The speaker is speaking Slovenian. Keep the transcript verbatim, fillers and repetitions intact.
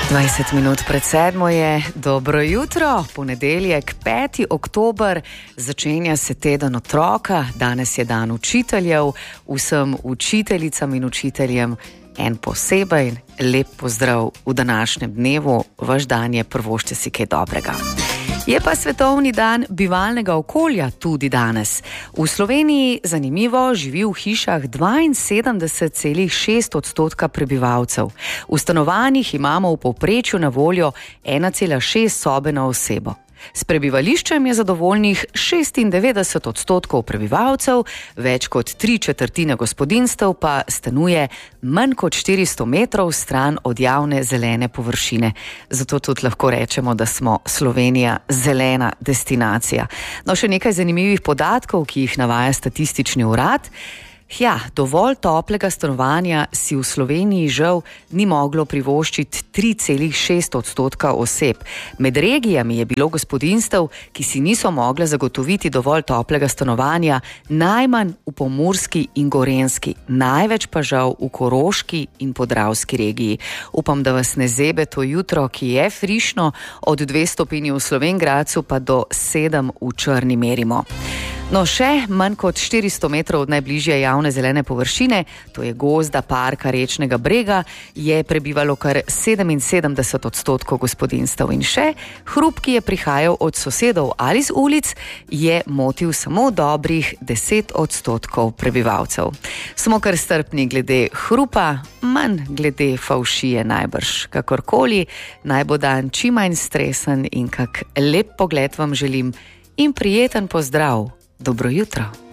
dvajset minut pred sedmo je, dobro jutro, ponedeljek, peti oktober, začenja se teden otroka, danes je dan učiteljev, vsem učiteljicam in učiteljem en posebej lep pozdrav v današnjem dnevu, vaš dan je, prvošče si kaj dobrega. Je pa svetovni dan bivalnega okolja tudi danes. V Sloveniji, zanimivo, živi v hišah dvainsedemdeset celih šest odstotka prebivalcev. V stanovanjih imamo v povprečju na voljo ena cela šest sobe na osebo. S prebivališčem je zadovoljnih šestindevetdeset odstotkov prebivalcev, več kot tri četrtine gospodinjstev pa stanuje manj kot štiristo metrov stran od javne zelene površine. Zato tudi lahko rečemo, da smo Slovenija zelena destinacija. No, še nekaj zanimivih podatkov, ki jih navaja statistični urad. Ja, dovolj toplega stanovanja si v Sloveniji žal ni moglo privoščiti tri celih šest odstotka oseb. Med regijami je bilo gospodinjstev, ki si niso mogle zagotoviti dovolj toplega stanovanja, najmanj v Pomurski in Gorenjski, največ pa žal v Koroški in Podravski regiji. Upam, da vas ne zebe to jutro, ki je frišno, od dve stopinji v Slovenj Gradcu pa do sedem v Črni merimo. No, še manj kot štiristo metrov od najbližje javne zelene površine, to je gozda parka Rečnega brega, je prebivalo kar sedeminsedemdeset odstotkov gospodinjstev. In še hrup, ki je prihajal od sosedov ali z ulic, je motil samo dobrih deset odstotkov prebivalcev. Smo kar strpni glede hrupa, manj glede favšije najbrž. Kakorkoli, naj bo dan čim manj stresen in kak lep pogled vam želim in prijeten pozdrav. Dobro jutro.